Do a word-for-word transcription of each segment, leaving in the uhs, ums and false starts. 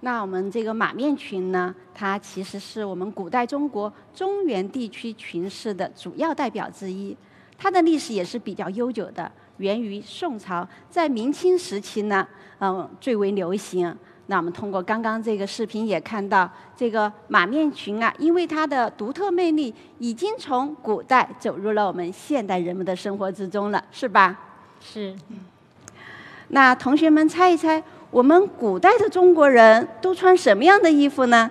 那我们这个马面裙呢，它其实是我们古代中国中原地区裙饰的主要代表之一。它的历史也是比较悠久的，源于宋朝，在明清时期呢，嗯，最为流行。那我们通过刚刚这个视频也看到，这个马面裙啊，因为它的独特魅力，已经从古代走入了我们现代人们的生活之中了，是吧？ 是。 那同学们猜一猜，我们古代的中国人都穿什么样的衣服呢？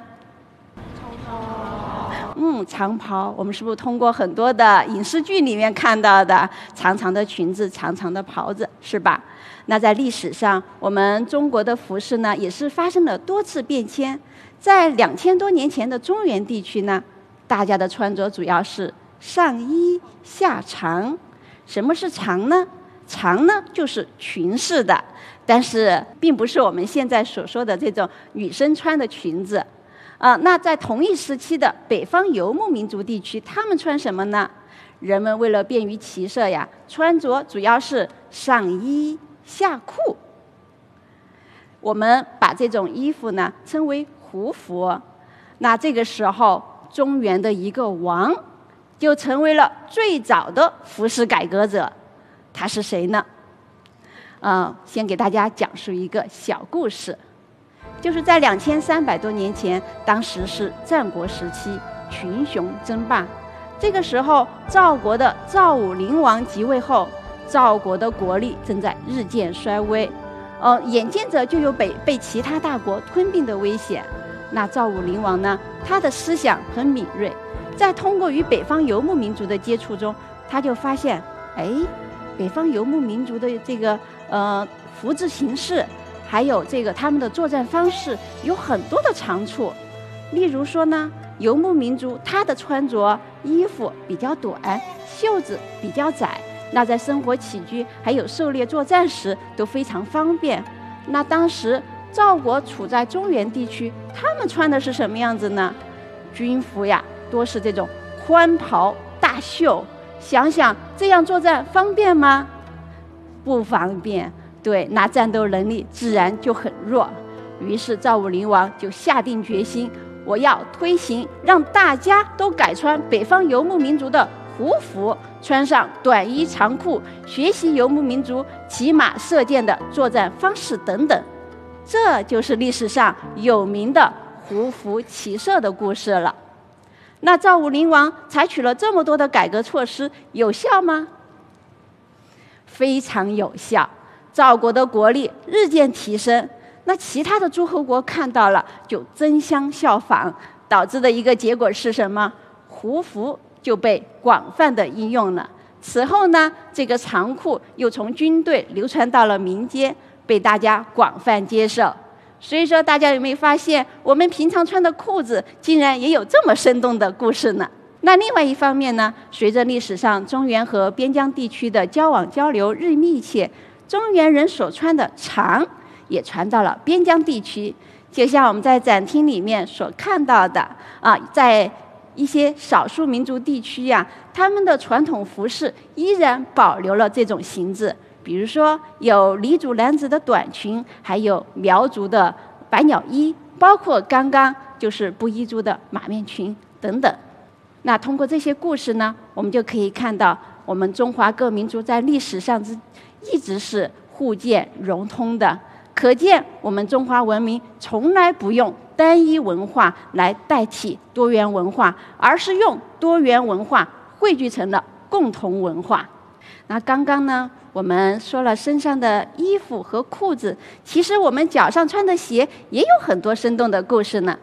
嗯，长袍。我们是不是通过很多的影视剧里面看到的长长的裙子、长长的袍子，是吧？那在历史上，我们中国的服饰呢，也是发生了多次变迁。在两千多年前的中原地区呢，大家的穿着主要是上衣下长。什么是长呢？长呢就是裙式的，但是并不是我们现在所说的这种女生穿的裙子。啊、呃，那在同一时期的北方游牧民族地区，他们穿什么呢？人们为了便于骑射呀，穿着主要是上衣下裤。我们把这种衣服呢称为胡服。那这个时候，中原的一个王就成为了最早的服饰改革者。他是谁呢？呃，先给大家讲述一个小故事。就是在两千三百多年前，当时是战国时期，群雄争霸。这个时候，赵国的赵武灵王即位后，赵国的国力正在日渐衰微，呃，眼见着就有被被其他大国吞并的危险。那赵武灵王呢，他的思想很敏锐，在通过与北方游牧民族的接触中，他就发现，哎，北方游牧民族的这个呃服制形式。还有这个他们的作战方式有很多的长处，例如说呢，游牧民族他的穿着衣服比较短，袖子比较窄，那在生活起居还有狩猎作战时都非常方便。那当时赵国处在中原地区，他们穿的是什么样子呢？军服呀，多是这种宽袍大袖。想想这样作战方便吗？不方便。对，那战斗能力自然就很弱。于是赵武灵王就下定决心，我要推行让大家都改穿北方游牧民族的胡服，穿上短衣长裤，学习游牧民族骑马射箭的作战方式等等。这就是历史上有名的胡服骑射的故事了。那赵武灵王采取了这么多的改革措施，有效吗？非常有效。赵国的国力日渐提升，那其他的诸侯国看到了就争相效仿，导致的一个结果是什么？胡服就被广泛的应用了。此后呢，这个长裤又从军队流传到了民间，被大家广泛接受。所以说，大家有没有发现，我们平常穿的裤子竟然也有这么生动的故事呢？那另外一方面呢，随着历史上中原和边疆地区的交往交流日密切，中原人所穿的长也传到了边疆地区，就像我们在展厅里面所看到的啊，在一些少数民族地区呀、啊，他们的传统服饰依然保留了这种形制，比如说有黎族男子的短裙，还有苗族的百鸟衣，包括刚刚就是布依族的马面裙等等。那通过这些故事呢，我们就可以看到我们中华各民族在历史上之一直是互鉴融通的，可见我们中华文明从来不用单一文化来代替多元文化，而是用多元文化汇聚成了共同文化。那刚刚呢，我们说了身上的衣服和裤子，其实我们脚上穿的鞋也有很多生动的故事呢。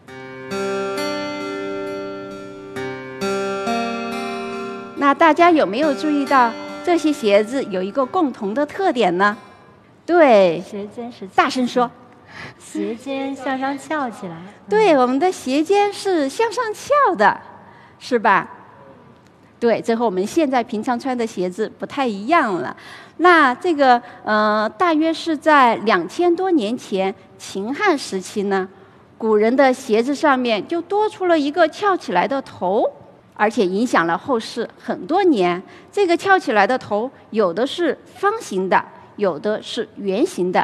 那大家有没有注意到这些鞋子有一个共同的特点呢？对， 鞋尖是大声说， 鞋尖向上翘起来。 对，我们的鞋尖是向上翘的，是吧？对，这和我们现在平常穿的鞋子不太一样了。那这个呃，大约是在两千多年前秦汉时期呢，古人的鞋子上面就多出了一个翘起来的头。而且影响了后世很多年。这个翘起来的头，有的是方形的，有的是圆形的。